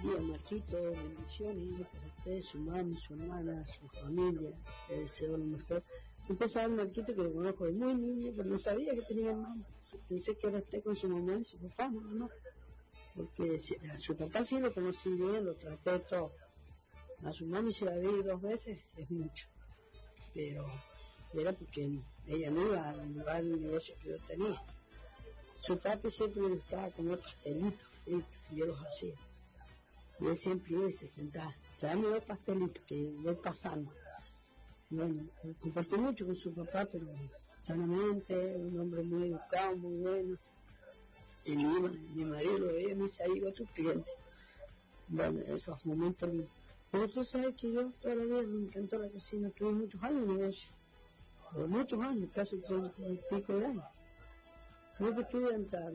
día, Marquito, bendiciones para usted, su mami, su hermana, su familia, le deseo lo mejor. Usted sabe, Marquito, que lo conozco de muy niño, pero no sabía que tenía hermano. Pensé que era usted con su mamá y su papá, nada más. Porque a su papá sí lo conocí bien, lo traté todo. A su mami se la vi 2 veces, es mucho. Pero era porque ella no iba al lugar del negocio que yo tenía. Su papi siempre le gustaba comer pastelitos fritos, yo los hacía. Y él siempre iba y se sentaba, tráeme 2 pastelitos que voy pasando. Bueno, compartí mucho con su papá, pero sanamente, un hombre muy educado, muy bueno. Y mi marido lo veía y me dice, ahí va tu cliente. Bueno, esos momentos lindos. Pero tú sabes que yo toda la vida me encantó la cocina, tuve muchos años en negocio, por muchos años, casi 30 y pico de años. Yo que estuve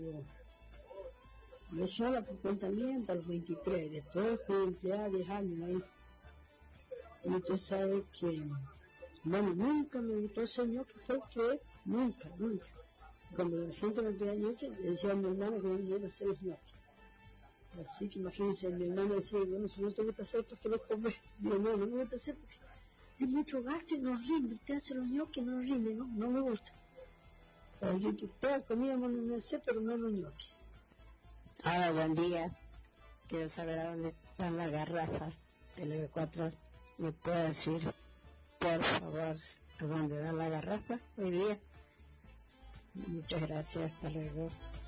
yo sola por cuenta mía hasta los 23, después fui empleada 10 años ahí. Y usted sabe que, bueno, nunca me gustó ese ñoqui, ¿puedo creer? Nunca. Cuando la gente me pedía ñoqui, le decía a mi hermana que me viniera a hacer los ñoquis. Así que imagínense, mi hermana decía, bueno, si no te gusta hacer, pues que los comes. Digo, no me gusta hacer porque es mucho gasto y no rinde. Usted hace los ñoquis, no rinde, no me gusta. Así que toda comida no me hace, pero no los ñoquis. Hola, buen día. Quiero saber a dónde están las garrafas del EV4. ¿Me puede decir, por favor, a dónde dan la garrafa hoy día? Muchas gracias, hasta luego.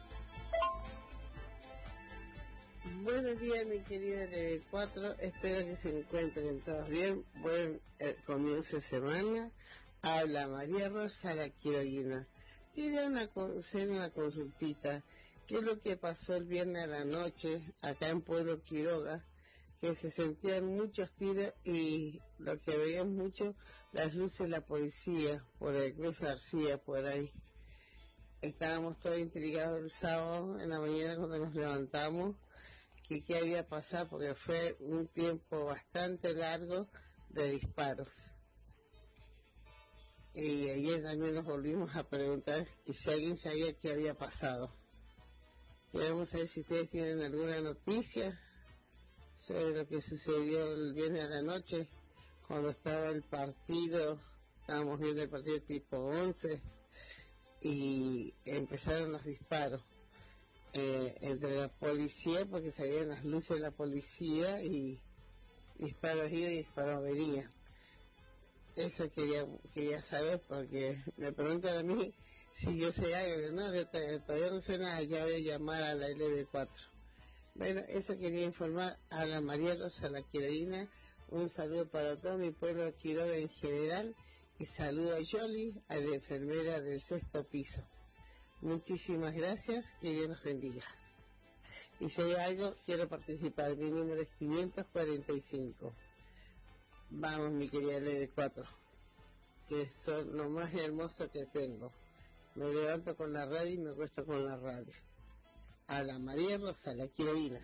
Buenos días, mi querida TV4, espero que se encuentren todos bien, buen comienzo de semana. Habla María Rosa la Quiroguina. Quería hacer una consultita. ¿Qué es lo que pasó el viernes a la noche acá en Pueblo Quiroga? Que se sentían muchos tiros y lo que veían mucho, las luces de la policía, por el Cruz García, por ahí. Estábamos todos intrigados el sábado en la mañana cuando nos levantamos, que qué había pasado, porque fue un tiempo bastante largo de disparos. Y ayer también nos volvimos a preguntar que si alguien sabía qué había pasado. Queremos saber si ustedes tienen alguna noticia sobre lo que sucedió el viernes a la noche, cuando estaba el partido, estábamos viendo el partido tipo 11, y empezaron los disparos entre la policía, porque salían las luces de la policía y disparos iban y disparos venían. Eso quería saber, porque me preguntan a mí si yo sé algo. No, yo todavía no sé nada, ya voy a llamar a la LB4. Bueno, eso quería informar a la María Rosa la Quiroguina. Un saludo para todo mi pueblo de Quiroga en general, y saludo a Yoli, a la enfermera del 6º piso. Muchísimas gracias, que Dios nos bendiga. Y si hay algo, quiero participar. Mi número es 545. Vamos, mi querida LB4, que son lo más hermoso que tengo. Me levanto con la radio y me acuesto con la radio. A la María Rosa la Quiroguina.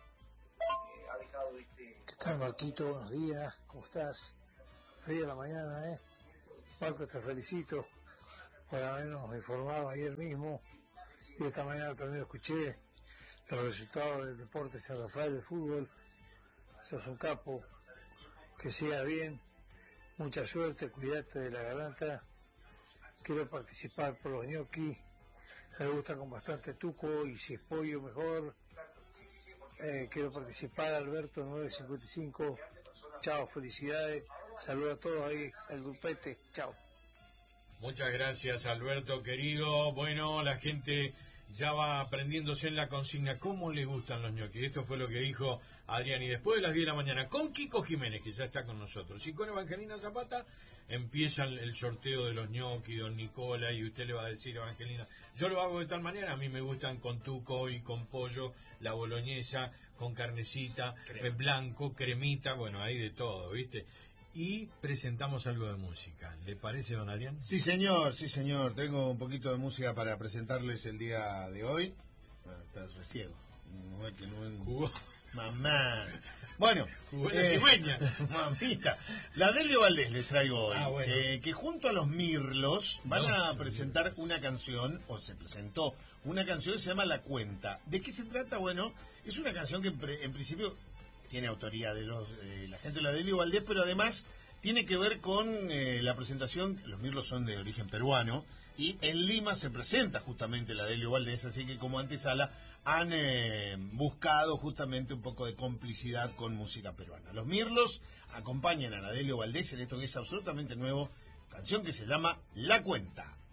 ¿Qué tal, Marquito? Buenos días, ¿cómo estás? Fría la mañana, ¿eh? Marco, te felicito por habernos informado ayer mismo, y esta mañana también escuché los resultados del deporte San Rafael de fútbol. Sos un capo, que siga bien, mucha suerte, cuídate de la garganta. Quiero participar por los ñoquis, me gusta con bastante tuco, y si es pollo mejor. Quiero participar, Alberto 955. Chao, felicidades, saludos a todos ahí, el grupete, chao. Muchas gracias, Alberto querido. Bueno, la gente ya va aprendiéndose en la consigna cómo le gustan los ñoquis. Esto fue lo que dijo Adrián. Y después de las 10 de la mañana, con Kiko Jiménez, que ya está con nosotros, y con Evangelina Zapata, empieza el sorteo de los ñoquis, don Nicola, y usted le va a decir, Evangelina, yo lo hago de tal manera, a mí me gustan con tuco y con pollo, la boloñesa, con carnecita, blanco, cremita, bueno, hay de todo, ¿viste? Y presentamos algo de música. ¿Le parece, don Adrián? Sí, señor. Tengo un poquito de música para presentarles el día de hoy. Estás reciego. No es que no... Jugó. Mamá. Bueno. Jugó la cigüeña. Mamita. La Delio Valdés les traigo hoy. Bueno. Que junto a los Mirlos van a presentar una canción, o se presentó una canción que se llama La Cuenta. ¿De qué se trata? Bueno, es una canción que en principio tiene autoría de la gente de la Delio Valdés, pero además tiene que ver con la presentación. Los mirlos son de origen peruano y en Lima se presenta justamente la Delio Valdés, así que como antesala han buscado justamente un poco de complicidad con música peruana. Los mirlos acompañan a la Delio Valdés en esto que es absolutamente nuevo, canción que se llama La Cuenta.